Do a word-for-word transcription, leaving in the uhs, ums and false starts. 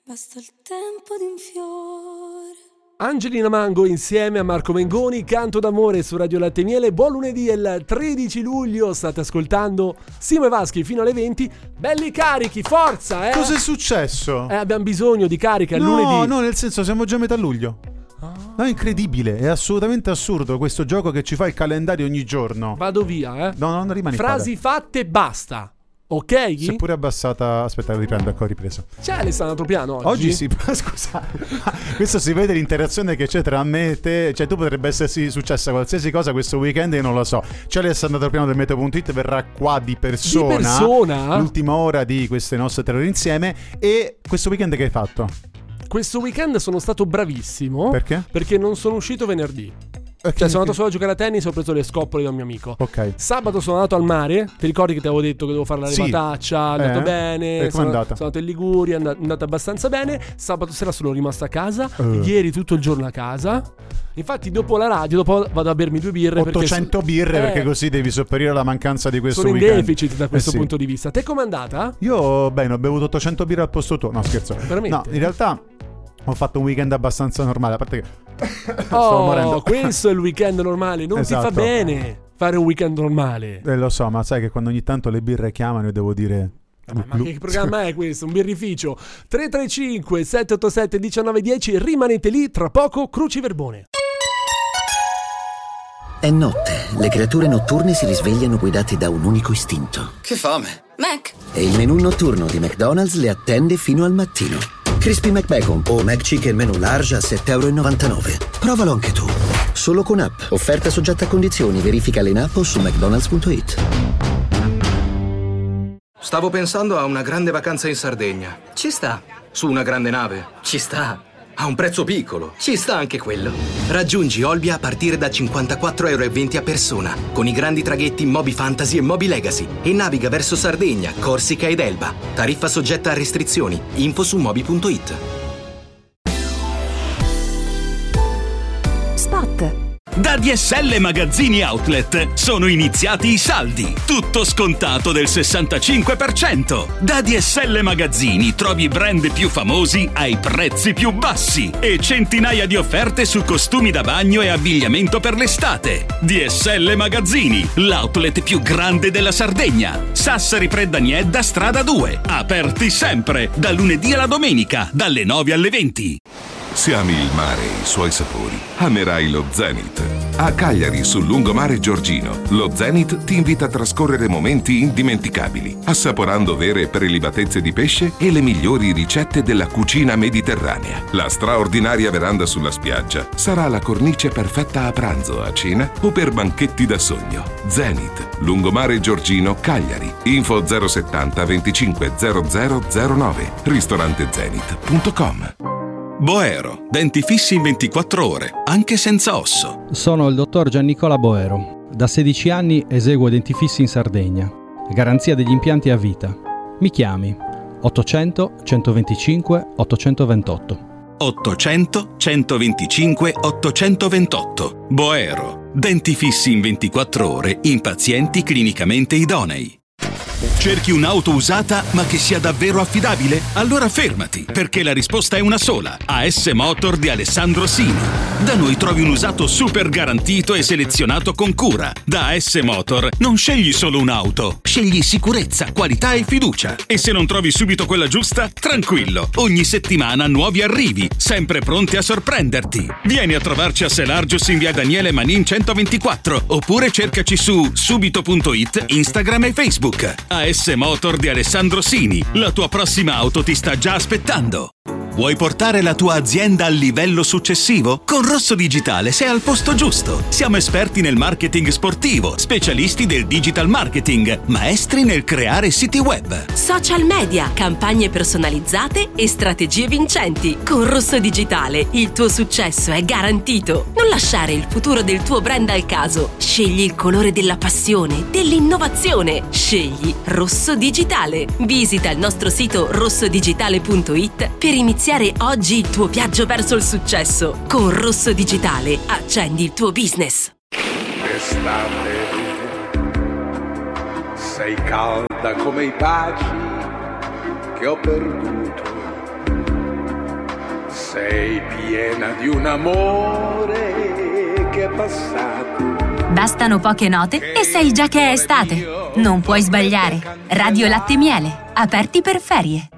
Basta il tempo di un fiore. Angelina Mango insieme a Marco Mengoni, Canto d'amore su Radio Latte e Miele. Buon lunedì, è il tredici luglio, state ascoltando Simo e Vaschi fino alle venti. Belli carichi, forza, eh! Cos'è successo? Eh, abbiamo bisogno di carica, il no, lunedì. No, nel senso, siamo già a metà luglio. Ah. No, è incredibile, è assolutamente assurdo questo gioco che ci fa il calendario ogni giorno. Vado via, eh. No, no, non rimani. Frasi fatte, basta. Ok? Seppure abbassata. Aspetta, riprendo, ecco, ho ripreso. C'è Alessandro Tropiano oggi? Oggi sì, scusa. Questo si vede l'interazione che c'è tra me e te. Cioè, tu potrebbe essersi successa qualsiasi cosa questo weekend, io non lo so. C'è Alessandro Tropiano del Meteo punto it, verrà qua di persona. Di persona? L'ultima ora di queste nostre tre ore insieme. E questo weekend che hai fatto? Questo weekend sono stato bravissimo. Perché? Perché non sono uscito venerdì. Okay. Cioè sono andato solo a giocare a tennis e ho preso le scoppole da un mio amico. Ok. Sabato sono andato al mare. Ti ricordi che ti avevo detto che devo fare la sì. levataccia? È andato eh. bene. E sono, com'è andata? sono andato in Liguria, è andata, è andata abbastanza bene. Sabato sera sono rimasto a casa. uh. Ieri tutto il giorno a casa. Infatti dopo la radio, dopo vado a bermi due birre. ottocento perché birre, eh, perché così devi sopperire alla mancanza di questo sono weekend. in deficit da questo eh sì. punto di vista. Te com'è andata? Io, bene, ho bevuto ottocento birre al posto tuo. No, scherzo. Veramente? No, in realtà ho fatto un weekend abbastanza normale. A parte che stavo Oh, morendo. questo è il weekend normale. Non Esatto. ti fa bene fare un weekend normale. Eh, lo so, ma sai che quando ogni tanto le birre chiamano, io devo dire. Ma, ma che programma è questo? Un birrificio. Tre tre cinque sette otto sette uno nove uno zero. Rimanete lì, tra poco Cruciverbone. È notte, le creature notturne si risvegliano guidate da un unico istinto. Che fame! Mac! E il menù notturno di McDonald's le attende fino al mattino. Crispy McBacon o McChicken menù large a sette e novantanove euro. Provalo anche tu. Solo con app. Offerta soggetta a condizioni. Verificale in app o su mcdonalds punto it. Stavo pensando a una grande vacanza in Sardegna. Ci sta. Su una grande nave. Ci sta. A un prezzo piccolo. Ci sta anche quello. Raggiungi Olbia a partire da cinquantaquattro e venti euro a persona, con i grandi traghetti Moby Fantasy e Moby Legacy, e naviga verso Sardegna, Corsica ed Elba. Tariffa soggetta a restrizioni. Info su moby punto it. Spot. Da D S L Magazzini Outlet sono iniziati i saldi. Tutto scontato del sessantacinque per cento. Da D S L Magazzini trovi i brand più famosi ai prezzi più bassi e centinaia di offerte su costumi da bagno e abbigliamento per l'estate. D S L Magazzini, l'outlet più grande della Sardegna. Sassari Preddaniedda, strada due. Aperti sempre, da lunedì alla domenica, dalle nove alle venti. Se ami il mare e i suoi sapori, amerai lo Zenith. A Cagliari, sul lungomare Giorgino, lo Zenith ti invita a trascorrere momenti indimenticabili, assaporando vere prelibatezze di pesce e le migliori ricette della cucina mediterranea. La straordinaria veranda sulla spiaggia sarà la cornice perfetta a pranzo, a cena o per banchetti da sogno. Zenith, lungomare Giorgino, Cagliari. Info zero settanta venticinque zero zero zero nove. ristorante zenith punto com. Boero, denti fissi in ventiquattro ore, anche senza osso. Sono il dottor Giannicola Boero. Da sedici anni eseguo denti fissi in Sardegna. Garanzia degli impianti a vita. Mi chiami ottocento centoventicinque ottocentoventotto. ottocento centoventicinque ottocentoventotto. Boero, denti fissi in ventiquattro ore in pazienti clinicamente idonei. Cerchi un'auto usata ma che sia davvero affidabile? Allora fermati, perché la risposta è una sola. A S Motor di Alessandro Sini. Da noi trovi un usato super garantito e selezionato con cura. Da A S Motor non scegli solo un'auto, scegli sicurezza, qualità e fiducia. E se non trovi subito quella giusta, tranquillo, ogni settimana nuovi arrivi, sempre pronti a sorprenderti. Vieni a trovarci a Selargius in via Daniele Manin centoventiquattro, oppure cercaci su subito punto it, Instagram e Facebook. A S Motor di Alessandro Sini, la tua prossima auto ti sta già aspettando. Vuoi portare la tua azienda al livello successivo? Con Rosso Digitale sei al posto giusto. Siamo esperti nel marketing sportivo, specialisti del digital marketing, maestri nel creare siti web, Social media, campagne personalizzate e strategie vincenti. Con Rosso Digitale il tuo successo è garantito. Non lasciare il futuro del tuo brand al caso. Scegli il colore della passione, dell'innovazione. Scegli Rosso Digitale. Visita il nostro sito rosso digitale punto it per iniziare oggi il tuo viaggio verso il successo. Con Rosso Digitale accendi il tuo business. Estate, sei calda come i baci che ho perduto sei piena di un amore che è passato. Bastano poche note e sai già che è estate. Non puoi sbagliare. Radio Latte Miele, aperti per ferie.